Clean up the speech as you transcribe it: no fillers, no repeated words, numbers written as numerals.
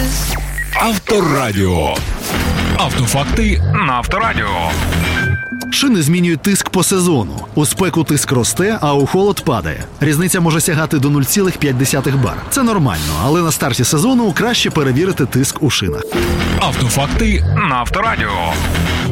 Авторадіо. Автофакти на Авторадіо. Шини змінюють тиск по сезону. У спеку тиск росте, а у холод падає. Різниця може сягати до 0,5 бар. Це нормально, але на старті сезону краще перевірити тиск у шинах. Автофакти на Авторадіо.